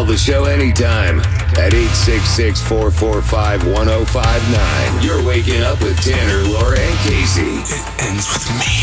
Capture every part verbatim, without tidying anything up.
the show anytime at eight six six, four four five, one oh five nine. You're waking up with Tanner, Laura, and Casey. It ends with me.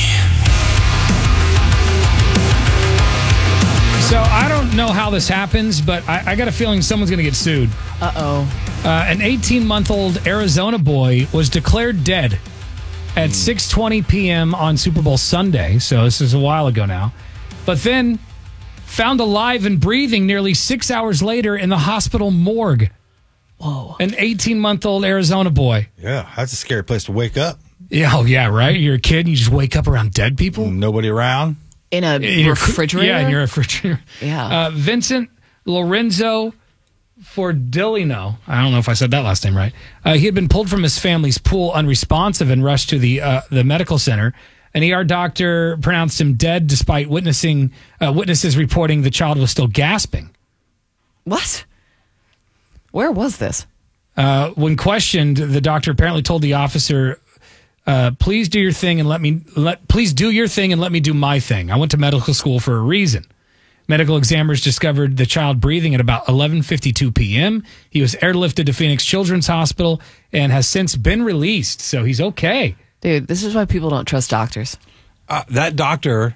So I don't know how this happens, but I, I got a feeling someone's going to get sued. Uh-oh. Uh, an eighteen-month-old Arizona boy was declared dead at six twenty p.m. on Super Bowl Sunday. So this is a while ago now. But then found alive and breathing nearly six hours later in the hospital morgue. Whoa. An eighteen-month-old Arizona boy. Yeah, that's a scary place to wake up. Yeah, oh, yeah, right? You're a kid and you just wake up around dead people? Nobody around. In a In your- refrigerator? Yeah, in your refrigerator. Yeah. Uh, Vincent Lorenzo Fordilino. I don't know if I said that last name right. Uh, he had been pulled from his family's pool unresponsive and rushed to the uh, the medical center. An E R doctor pronounced him dead despite witnessing uh, witnesses reporting the child was still gasping. What? Where was this? Uh, when questioned, the doctor apparently told the officer, uh, "Please do your thing and let me let please do your thing and let me do my thing. I went to medical school for a reason." Medical examiners discovered the child breathing at about eleven fifty-two p.m. He was airlifted to Phoenix Children's Hospital and has since been released, so he's okay. Dude, this is why people don't trust doctors. Uh, that doctor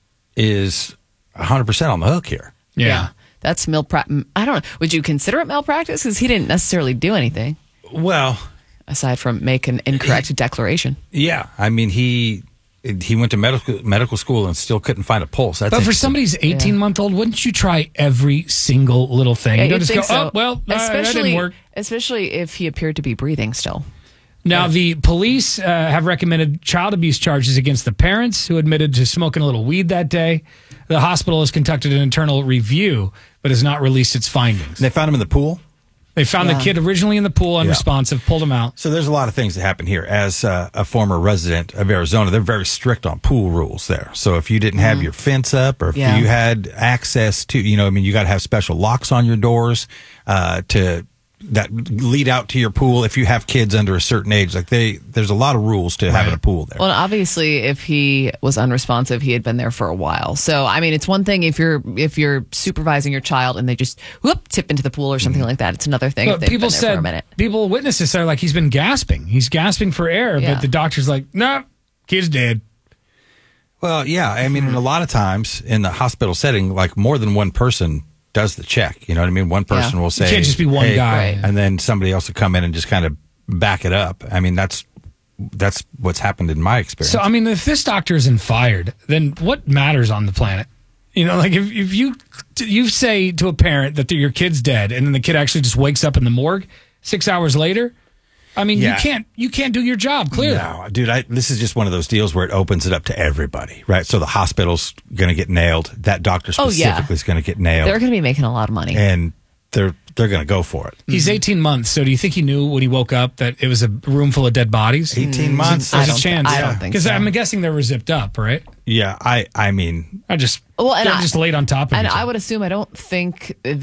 is one hundred percent on the hook here. Yeah. That's malpractice. I don't know. Would you consider it malpractice? Because he didn't necessarily do anything Well, aside from make an incorrect declaration. yeah. I mean, he he went to medical medical school and still couldn't find a pulse. That's But for interesting. somebody's eighteen-month-old, wouldn't you try every single little thing? Yeah, you don't you'd just go, think so. oh, well, uh, that especially, didn't work. Especially if he appeared to be breathing still. Now, the police uh, have recommended child abuse charges against the parents who admitted to smoking a little weed that day. The hospital has conducted an internal review, but has not released its findings. They found him in the pool. They found Yeah. the kid originally in the pool, unresponsive, pulled him out. So there's a lot of things that happen here. As uh, a former resident of Arizona, they're very strict on pool rules there. So if you didn't have your fence up or if Yeah. you had access to, you know, I mean, you got to have special locks on your doors uh, to that lead out to your pool. If you have kids under a certain age, like they, there's a lot of rules to having a pool there. Well, obviously, if he was unresponsive, he had been there for a while. So, I mean, it's one thing if you're if you're supervising your child and they just whoop tip into the pool or something like that. It's another thing if But they've people been there said, for a minute. people, witnesses are like, he's been gasping. He's gasping for air, Yeah. but the doctor's like, no, kid's dead. Well, yeah. I mean, and a lot of times in the hospital setting, like more than one person does the check. You know what I mean? One person Yeah. will say, It can't just be one "Hey," guy. Right. and then somebody else will come in and just kind of back it up. I mean, that's that's what's happened in my experience. So, I mean, if this doctor isn't fired, then what matters on the planet? You know, like if, if you you say to a parent that your kid's dead and then the kid actually just wakes up in the morgue six hours later, I mean, Yeah. you can't you can't do your job, clearly. No, dude, I, this is just one of those deals where it opens it up to everybody, right? So the hospital's going to get nailed. That doctor Oh, yeah. specifically is going to get nailed. They're going to be making a lot of money. and they're they're going to go for it. He's eighteen months, so do you think he knew when he woke up that it was a room full of dead bodies? eighteen months. I There's a don't, chance. I don't think Because so. I'm guessing they were zipped up, right? Yeah, I I mean, I just, Well, and they're I- just laid on top of and each I other. would assume I don't think